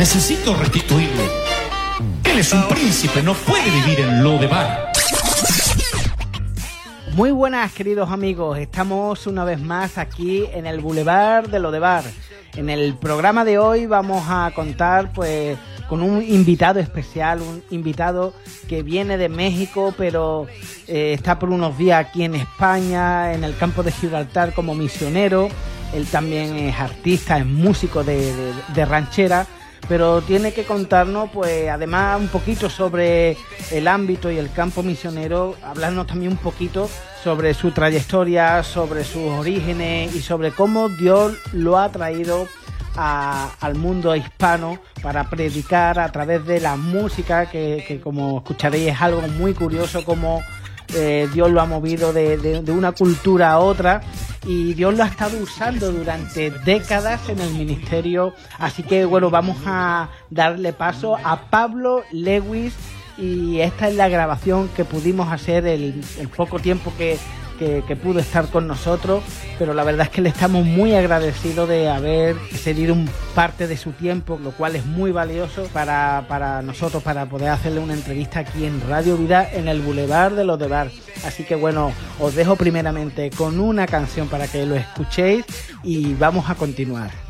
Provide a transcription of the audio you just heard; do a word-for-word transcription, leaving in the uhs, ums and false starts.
Necesito restituirle. Él es un príncipe, no puede vivir en Lodebar. Muy buenas, queridos amigos. Estamos una vez más aquí en el Boulevard de Lodebar. En el programa de hoy vamos a contar pues con un invitado especial, un invitado que viene de México, pero eh, está por unos días aquí en España, en el campo de Gibraltar como misionero. Él también es artista, es músico de, de, de ranchera, pero tiene que contarnos, pues, además un poquito sobre el ámbito y el campo misionero, hablarnos también un poquito sobre su trayectoria, sobre sus orígenes y sobre cómo Dios lo ha traído a, al mundo hispano para predicar a través de la música, que, que como escucharéis es algo muy curioso, cómo eh, Dios lo ha movido de, de, de una cultura a otra. Y Dios lo ha estado usando durante décadas en el ministerio. Así que bueno, vamos a darle paso a Pablo Lewis. Y esta es la grabación que pudimos hacer el, el poco tiempo que, que, que pudo estar con nosotros. Pero la verdad es que le estamos muy agradecidos de haber cedido un parte de su tiempo, lo cual es muy valioso para, para nosotros, para poder hacerle una entrevista aquí en Radio Vida, en el Boulevard de Lodebar. Así que bueno, os dejo primeramente con una canción para que lo escuchéis y vamos a continuar.